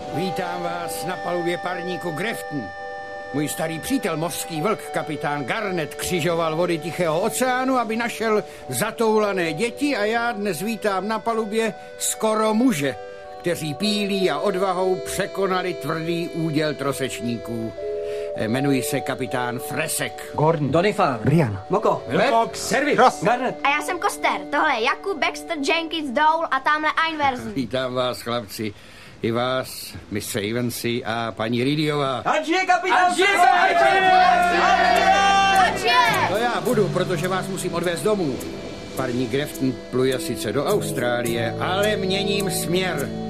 Vítám vás na palubě parníku Grafton. Můj starý přítel, mořský vlk, kapitán Garnet, křižoval vody Tichého oceánu, aby našel zatoulané děti a já dnes vítám na palubě skoro muže, kteří pílí a odvahou překonali tvrdý úděl trosečníků. Jmenuji se kapitán Fresek. Gordon. Donifán. Brian. Moko. Wilcox. Servis. Garnet. A já jsem Koster. Tohle je Jakub, Baxter, Jenkins, Dole a tamhle Einversen. Vítám vás, chlapci. I vás, mistře Evansy a paní Ridiová. Adžije, kapitán. To já budu, protože vás musím odvést domů. Parník Grafton pluje sice do Austrálie, ale měním směr.